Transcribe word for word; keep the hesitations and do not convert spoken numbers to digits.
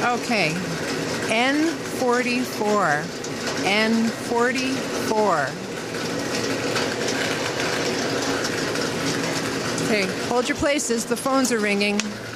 Okay. N forty-four. N forty-four. Okay, hold your places. The phones are ringing.